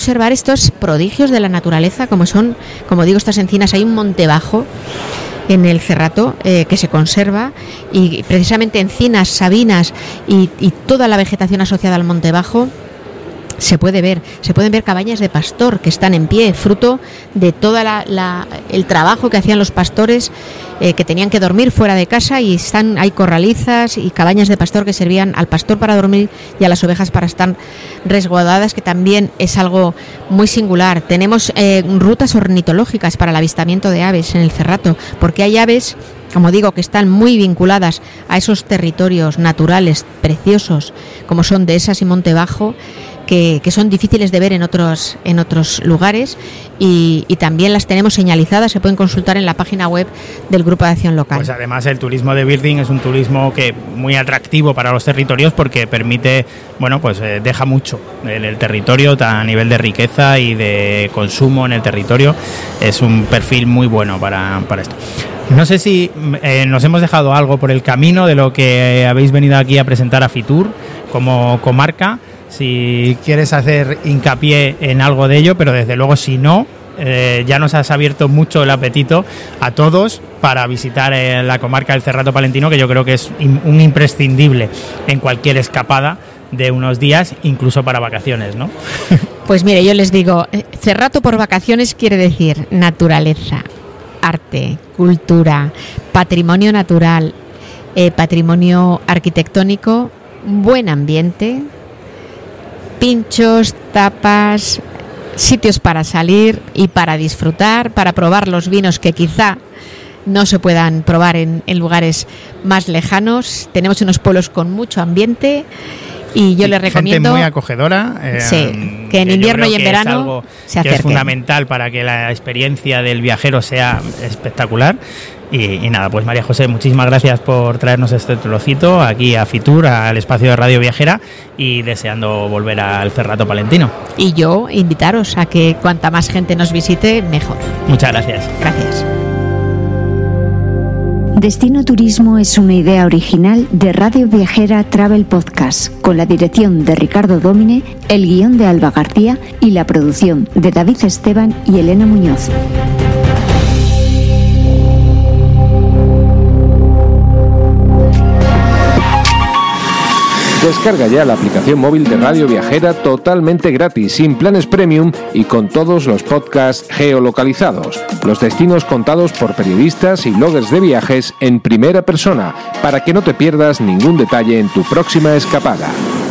observar estos prodigios de la naturaleza, como son, como digo, estas encinas. Hay un monte bajo en el Cerrato que se conserva, y precisamente encinas, sabinas y toda la vegetación asociada al monte bajo se pueden ver cabañas de pastor que están en pie, fruto de todo el trabajo que hacían los pastores, que tenían que dormir fuera de casa, y hay corralizas y cabañas de pastor que servían al pastor para dormir y a las ovejas para estar resguardadas, que también es algo muy singular. Tenemos rutas ornitológicas para el avistamiento de aves en el Cerrato, porque hay aves, como digo, que están muy vinculadas a esos territorios naturales preciosos, como son Dehesas y Monte Bajo, que son difíciles de ver en otros lugares, y también las tenemos señalizadas, se pueden consultar en la página web del Grupo de Acción Local. Pues además el turismo de birding es un turismo que muy atractivo para los territorios, porque permite, deja mucho en el territorio a nivel de riqueza y de consumo en el territorio. Es un perfil muy bueno para esto. No sé si nos hemos dejado algo por el camino de lo que habéis venido aquí a presentar a Fitur como comarca. Si quieres hacer hincapié en algo de ello, pero desde luego, si no, ya nos has abierto mucho el apetito a todos para visitar la comarca del Cerrato Palentino, que yo creo que es un imprescindible en cualquier escapada de unos días, incluso para vacaciones, ¿no? Pues mire, yo les digo, Cerrato por vacaciones quiere decir naturaleza, arte, cultura, patrimonio natural, patrimonio arquitectónico, buen ambiente, pinchos, tapas, sitios para salir y para disfrutar, para probar los vinos que quizá no se puedan probar en lugares más lejanos. Tenemos unos pueblos con mucho ambiente, y yo les recomiendo... Gente muy acogedora. Sí, que en invierno y en verano se acerquen. Que es fundamental para que la experiencia del viajero sea espectacular. Y nada, pues María José, muchísimas gracias por traernos este trocito aquí a Fitur, al espacio de Radio Viajera, y deseando volver al Cerrato Palentino. Y yo invitaros a que cuanta más gente nos visite, mejor. Muchas gracias. Gracias. Destino Turismo es una idea original de Radio Viajera Travel Podcast, con la dirección de Ricardo Dómine, el guión de Alba García y la producción de David Esteban y Elena Muñoz. Descarga ya la aplicación móvil de Radio Viajera totalmente gratis, sin planes premium y con todos los podcasts geolocalizados. Los destinos contados por periodistas y bloggers de viajes en primera persona, para que no te pierdas ningún detalle en tu próxima escapada.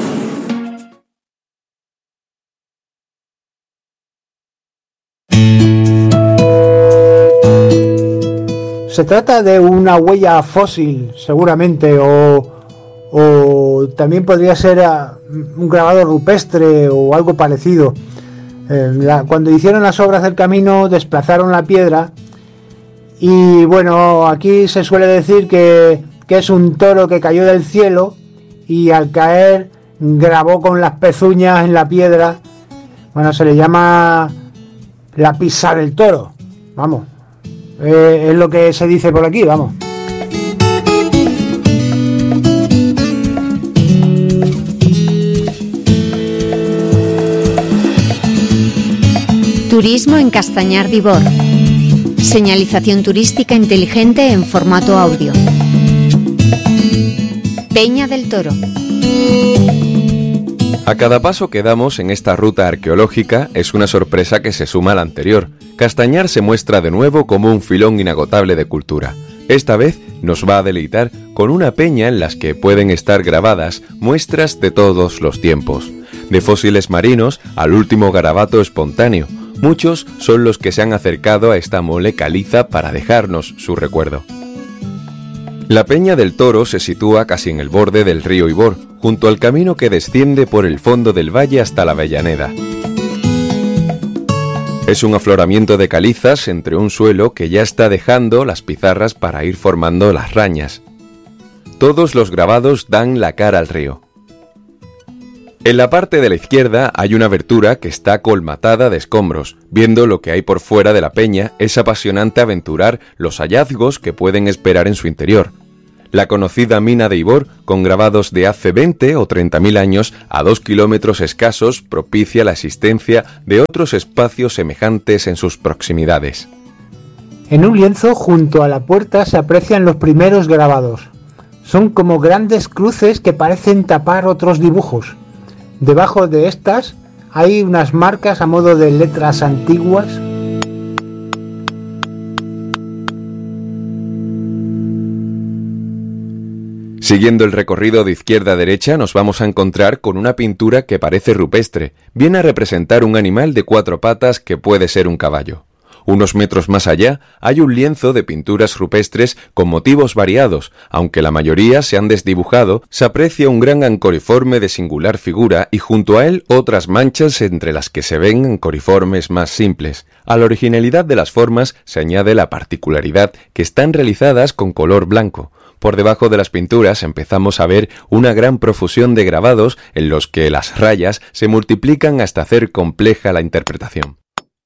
Se trata de una huella fósil, seguramente, o también podría ser un grabado rupestre o algo parecido. Cuando hicieron las obras del camino, desplazaron la piedra, y bueno, aquí se suele decir que es un toro que cayó del cielo y al caer grabó con las pezuñas en la piedra. Bueno, se le llama la pisa del toro, vamos, es lo que se dice por aquí, vamos. Turismo en Castañar de Ibor. Señalización turística inteligente en formato audio. Peña del Toro. A cada paso que damos en esta ruta arqueológica es una sorpresa que se suma a la anterior. Castañar se muestra de nuevo como un filón inagotable de cultura. Esta vez nos va a deleitar con una peña en las que pueden estar grabadas muestras de todos los tiempos, de fósiles marinos al último garabato espontáneo. Muchos son los que se han acercado a esta mole caliza para dejarnos su recuerdo. La Peña del Toro se sitúa casi en el borde del río Ibor, junto al camino que desciende por el fondo del valle hasta la Avellaneda. Es un afloramiento de calizas entre un suelo que ya está dejando las pizarras para ir formando las rañas. Todos los grabados dan la cara al río. En la parte de la izquierda hay una abertura que está colmatada de escombros. Viendo lo que hay por fuera de la peña, es apasionante aventurar los hallazgos que pueden esperar en su interior. La conocida mina de Ibor, con grabados de hace 20 o 30.000 años, a 2 kilómetros escasos, propicia la existencia de otros espacios semejantes en sus proximidades. En un lienzo junto a la puerta se aprecian los primeros grabados. Son como grandes cruces que parecen tapar otros dibujos. Debajo de estas hay unas marcas a modo de letras antiguas. Siguiendo el recorrido de izquierda a derecha nos vamos a encontrar con una pintura que parece rupestre. Viene a representar un animal de 4 patas que puede ser un caballo. Unos metros más allá hay un lienzo de pinturas rupestres con motivos variados, aunque la mayoría se han desdibujado, se aprecia un gran ancoriforme de singular figura y junto a él otras manchas entre las que se ven ancoriformes más simples. A la originalidad de las formas se añade la particularidad que están realizadas con color blanco. Por debajo de las pinturas empezamos a ver una gran profusión de grabados en los que las rayas se multiplican hasta hacer compleja la interpretación.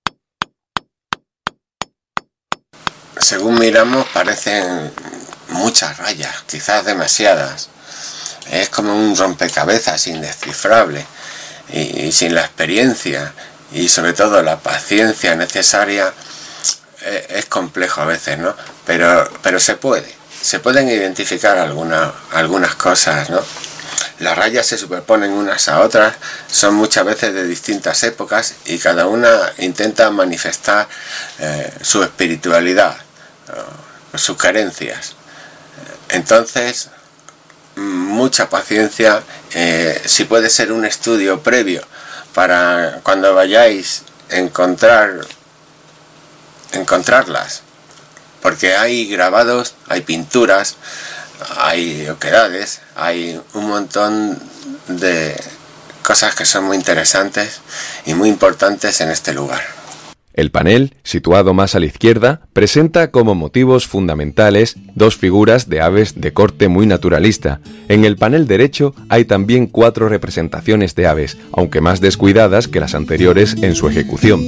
Según miramos parecen muchas rayas, quizás demasiadas. Es como un rompecabezas indescifrable y sin la experiencia y sobre todo la paciencia necesaria es complejo a veces, ¿no? Pero se pueden identificar algunas cosas, ¿no? Las rayas se superponen unas a otras, son muchas veces de distintas épocas y cada una intenta manifestar su espiritualidad, sus carencias. Entonces, mucha paciencia, si puede ser un estudio previo para cuando vayáis a encontrarlas, porque hay grabados, hay pinturas, hay oquedades, hay un montón de cosas que son muy interesantes y muy importantes en este lugar. El panel, situado más a la izquierda, presenta como motivos fundamentales 2 figuras de aves de corte muy naturalista. En el panel derecho hay también 4 representaciones de aves, aunque más descuidadas que las anteriores en su ejecución.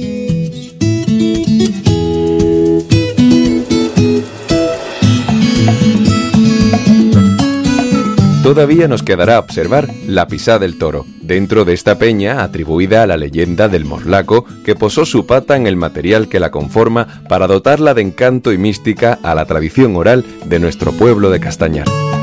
Todavía nos quedará observar la Pisá del Toro, dentro de esta peña atribuida a la leyenda del morlaco que posó su pata en el material que la conforma para dotarla de encanto y mística a la tradición oral de nuestro pueblo de Castañar.